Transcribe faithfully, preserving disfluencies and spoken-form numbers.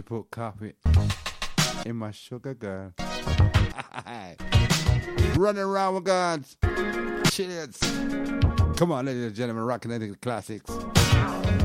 put coffee in my sugar, girl. Running around with guns. Chills. Come on, ladies and gentlemen, rocking into the classics.